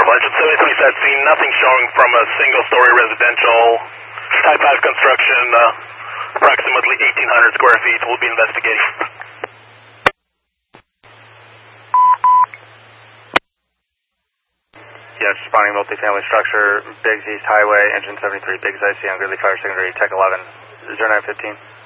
Legend 73 set scene, nothing showing from a single-story residential Type 5 construction, approximately 1,800 square feet. We'll be investigating. Yes, responding multifamily structure, Biggs East Highway, engine 73, Biggs IC on Gridley Fire Secondary, Tech 11, 0915.